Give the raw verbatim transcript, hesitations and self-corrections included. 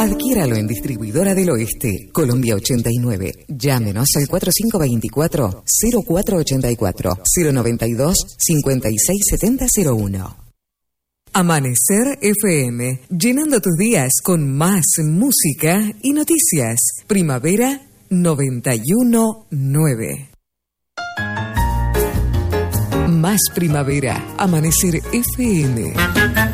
Adquiéralo en Distribuidora del Oeste, Colombia ochenta y nueve. Llámenos al cuatro cinco dos cuatro, cero cuatro ocho cuatro, cero noventa y dos, cincuenta y seis setenta cero uno. Amanecer F M, llenando tus días con más música y noticias. Primavera noventa y uno nueve. Más primavera, Amanecer F M.